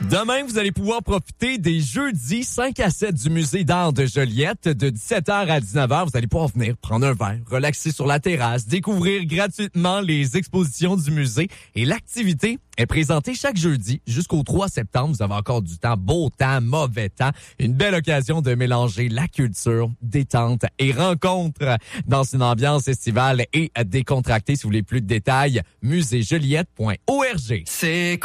Demain, vous allez pouvoir profiter des jeudis 5 à 7 du musée d'art de Joliette de 17h à 19h. Vous allez pouvoir venir prendre un verre, relaxer sur la terrasse, découvrir gratuitement les expositions du musée. Et l'activité est présentée chaque jeudi jusqu'au 3 septembre. Vous avez encore du temps, beau temps, mauvais temps. Une belle occasion de mélanger la culture, détente et rencontre dans une ambiance estivale et décontractée. Si vous voulez plus de détails, muséjoliette.org. C'est